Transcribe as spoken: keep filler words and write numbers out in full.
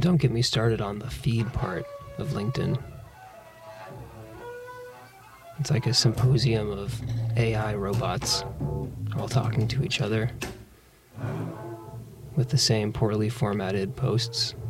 don't get me started on the feed part of LinkedIn. It's like a symposium of A I robots all talking to each other with the same poorly formatted posts.